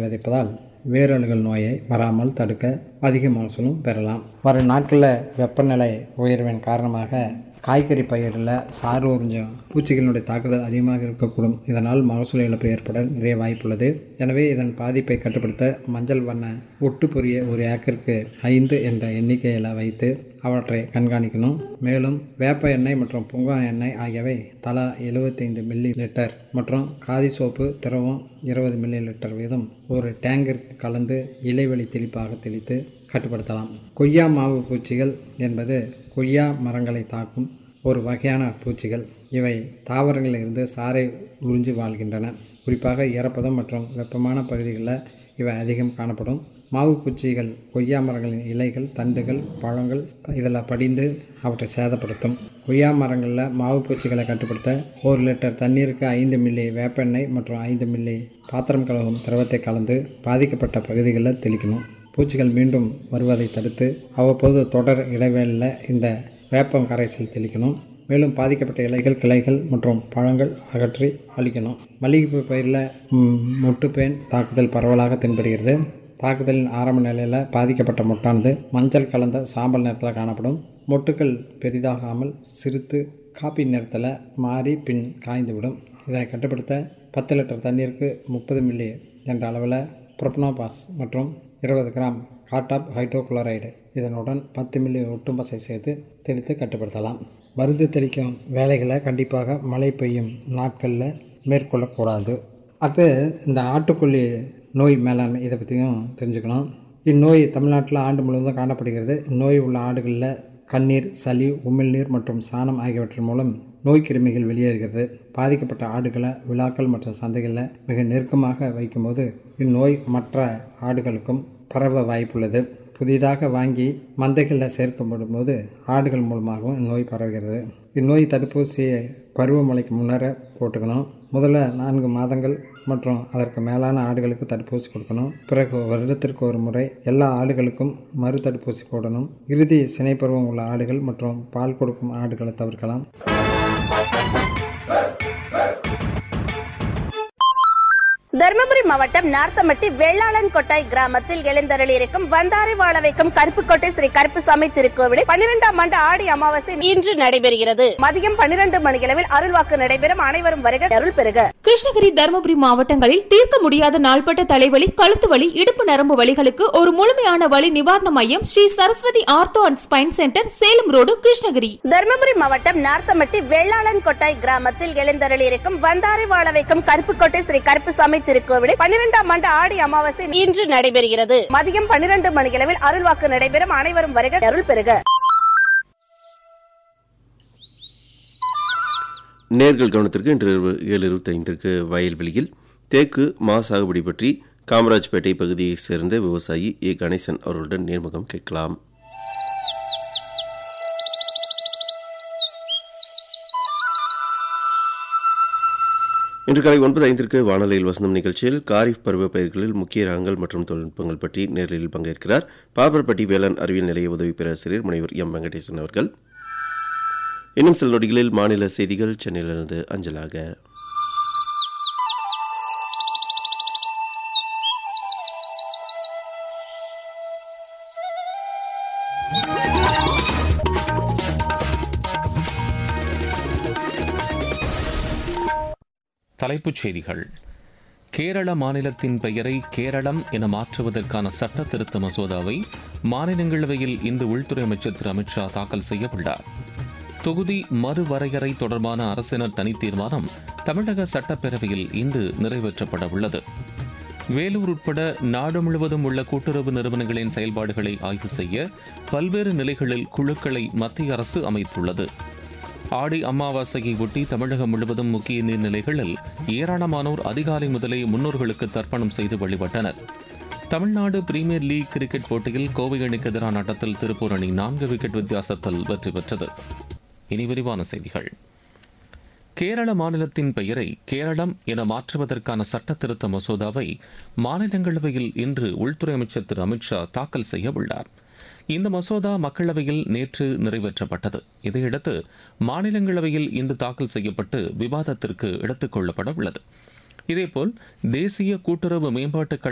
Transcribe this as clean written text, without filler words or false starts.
விதைப்பதால் வேரழுகல் நோயை வராமல் தடுக்க அதிக மகசூலும் பெறலாம். வரும் நாட்களில் வெப்பநிலை உயர்வின் காரணமாக காய்கறி பயிரில் சாறு உறிஞ்சும் பூச்சிகளினுடைய தாக்குதல் அதிகமாக இருக்கக்கூடும். இதனால் மகசூல் இழப்பு ஏற்பட நிறைய வாய்ப்புள்ளது. எனவே இதன் பாதிப்பை கட்டுப்படுத்த மஞ்சள் வண்ண ஒட்டுப்பொறியை ஒரு ஏக்கருக்கு 5 என்ற எண்ணிக்கையில் வைத்து அவற்றை கண்காணிக்கணும். மேலும் வேப்ப எண்ணெய் மற்றும் புங்கா எண்ணெய் ஆகியவை தலா 75 மில்லி லிட்டர் மற்றும் காதி சோப்பு திரவம் 20 மில்லி லிட்டர் வீதம் ஒரு டேங்கிற்கு கலந்து இலைவெளி தெளிப்பாக தெளித்து கட்டுப்படுத்தலாம். கொய்யா மாவு பூச்சிகள் என்பது கொய்யா மரங்களை தாக்கும் ஒரு வகையான பூச்சிகள். இவை தாவரங்களில் இருந்து சாறை உறிஞ்சி வாழ்கின்றன. குறிப்பாக ஈரப்பதம் மற்றும் வெப்பமான பகுதிகளில் இவை அதிகம் காணப்படும். மாவு பூச்சிகள் கொய்யா மரங்களின் இலைகள், தண்டுகள், பழங்கள் இதில் படிந்து அவற்றை சேதப்படுத்தும். கொய்யா மரங்களில் மாவு பூச்சிகளை கட்டுப்படுத்த 1 லிட்டர் தண்ணீருக்கு 5 மில்லி வேப்பெண்ணெய் மற்றும் 5 மில்லி பாத்திரம் கழுவும் திரவத்தை கலந்து பாதிக்கப்பட்ட பகுதிகளில் தெளிக்கணும். பூச்சிகள் மீண்டும் வருவதை தடுத்து அவ்வப்போது தொடர் இடைவேளையில் இந்த வேப்பம் கரைசல் தெளிக்கணும். மேலும் பாதிக்கப்பட்ட இலைகள், கிளைகள் மற்றும் பழங்கள் அகற்றி அழிக்கணும். மல்லிகைப்பூ பயிரில் மொட்டுப்பேன் தாக்குதல் பரவலாக தென்படுகிறது. தாக்குதலின் ஆரம்ப நிலையில் பாதிக்கப்பட்ட மொட்டானது மஞ்சள் கலந்த சாம்பல் நிறத்தில் காணப்படும். மொட்டுக்கள் பெரிதாகாமல் சிறுத்து காப்பி நிறத்தில் மாறி பின் காய்ந்துவிடும். இதனை கட்டுப்படுத்த 10 லிட்டர் தண்ணீருக்கு 30 மில்லி என்ற அளவில் புரோபனோபாஸ் மற்றும் 20 கிராம் கார்டாப் ஹைட்ரோகுளோரைடு இதனுடன் 10 மில்லி ஒட்டும்பசை சேர்த்து தெளித்து கட்டுப்படுத்தலாம். மருந்து தெளிக்கும் வேலைகளை கண்டிப்பாக மழை பெய்யும் நாட்களில் மேற்கொள்ளக்கூடாது. அடுத்து இந்த ஆட்டுக்கொல்லி நோய் மேலாண்மை இதை பற்றியும் தெரிஞ்சுக்கணும். இந்நோய் தமிழ்நாட்டில் ஆண்டு முழுவதும் காணப்படுகிறது. இந்நோய் உள்ள ஆடுகளில் கண்ணீர், சளி, உமிழ்நீர் மற்றும் சாணம் ஆகியவற்றின் மூலம் நோய் கிருமிகள் வெளியேறுகிறது. பாதிக்கப்பட்ட ஆடுகளை விழாக்கள் மற்றும் சந்தைகளில் மிக நெருக்கமாக வைக்கும்போது இந்நோய் மற்ற ஆடுகளுக்கும் பரவ வாய்ப்புள்ளது. புதிதாக வாங்கி மந்தைகளில் சேர்க்கப்படும் போது ஆடுகள் மூலமாகவும் இந்நோய் பரவுகிறது. இந்நோய் தடுப்பூசியை பருவமழைக்கு முன்னரே போட்டுக்கணும். முதல்ல 4 மாதங்கள் மற்றும் அதற்கு மேலான ஆடுகளுக்கு தடுப்பூசி கொடுக்கணும். பிறகு வருடத்திற்கு ஒரு முறை எல்லா ஆடுகளுக்கும் மறு தடுப்பூசி போடணும். இறுதி சினைப்பருவம் உள்ள ஆடுகள் மற்றும் பால் கொடுக்கும் ஆடுகளை தவிர்க்கலாம். தருமபுரி மாவட்டம் நார்த்தமட்டி வெள்ளாளன் கொட்டாய் கிராமத்தில் எழுந்தருளியிருக்கும் வந்தாரை வாழ வைக்கும் கருப்புக்கோட்டை ஸ்ரீ கருப்புசாமி திருக்கோவிலில் 12ஆம் ஆண்டு ஆடி அமாவாசை இன்று நடைபெறுகிறது. மதியம் 12 மணியளவில் அருள்வாக்கு நடைபெறும். அனைவரும் வருக, அருள் பெறுக. கிருஷ்ணகிரி, தருமபுரி மாவட்டங்களில் தீர்க்க முடியாத நாள்பட்ட தலைவலி, கழுத்து வலி, இடுப்பு நரம்பு வலிகளுக்கு ஒரு முழுமையான வலி நிவாரண மையம் Sri Saraswati ortho and spine centre, Salem road, Krishnagiri. Dharmapuri மாவட்டம் நார்த்தமட்டி வெள்ளாளன் கொட்டாய் கிராமத்தில் எழுந்தருளியிருக்கும் வந்தாரை வாழ வைக்கும் கருப்புக்கோட்டை ஸ்ரீ கருப்புசாமி திருக்கோவிலில் 12ஆம் ஆண்டு ஆடி அமாவாசை இன்று நடைபெறுகிறது. மதியம் 12 மணியளவில் அருள்வாக்கு நடைபெறும். அனைவரும் வருக, அருள் பெறுக. நேர்கள் கவனத்திற்கு இன்று 7:25 வயல்வெளியில் தேக்கு மா சாகுபடி பற்றி காமராஜ்பேட்டை பகுதியைச் சேர்ந்த விவசாயி ஏ கணேசன் அவர்களுடன் நேர்முகம் கேட்கலாம். இன்று காலை 9:05 வானொலியில் வசந்தம் நிகழ்ச்சியில் காரிஃப் பருவ பயிர்களில் முக்கிய ரகங்கள் மற்றும் தொழில்நுட்பங்கள் பற்றி நேரலில் பங்கேற்கிறார் பாப்பர்பட்டி வேளாண் அறிவியல் நிலைய உதவி பேராசிரியர் முனைவர் எம் வெங்கடேசன் அவர்கள். இன்னும் சில நொடிகளில் மாநில செய்திகள் சென்னையிலிருந்து அஞ்சலாக. தலைப்புச் செய்திகள். கேரள மாநிலத்தின் பெயரை கேரளம் என மாற்றுவதற்கான சட்ட திருத்த மசோதாவை மாநிலங்களவையில் இன்று உள்துறை அமைச்சர் திரு அமித்ஷா தாக்கல் செய்ய உள்ளார். தொகுதி மறுவரையறை தொடர்பான அரசினர் தனி தீர்மானம் தமிழக சட்டப்பேரவையில் இன்று நிறைவேற்றப்பட உள்ளது. வேலூர் உட்பட நாடு முழுவதும் உள்ள கூட்டுறவு நிறுவனங்களின் செயல்பாடுகளை ஆய்வு செய்ய பல்வேறு நிலைகளில் குழுக்களை மத்திய அரசு அமைத்துள்ளது. ஆடி அமாவாசையை ஒட்டி தமிழகம் முழுவதும் முக்கிய நீர்நிலைகளில் ஏராளமானோர் அதிகாலை முதலே முன்னோர்களுக்கு தர்ப்பணம் செய்து வழிபட்டனர். தமிழ்நாடு பிரீமியர் லீக் கிரிக்கெட் போட்டியில் கோவை அணிக்கு எதிரான ஆட்டத்தில் திருப்பூர் அணி 4 விக்கெட் வித்தியாசத்தில் வெற்றி பெற்றது. இனி விரிவான செய்திகள். கேரள மாநிலத்தின் பெயரை கேரளம் என மாற்றுவதற்கான சட்ட திருத்த மசோதாவை மாநிலங்களவையில் இன்று உள்துறை அமைச்சர் திரு அமித்ஷா தாக்கல் செய்ய உள்ளார். இந்த மசோதா மக்களவையில் நேற்று நிறைவேற்றப்பட்டது. இதையடுத்து மாநிலங்களவையில் இன்று தாக்கல் செய்யப்பட்டு விவாதத்திற்கு எடுத்துக் கொள்ளப்பட உள்ளது. இதேபோல் தேசிய கூட்டுறவு மேம்பாட்டுக்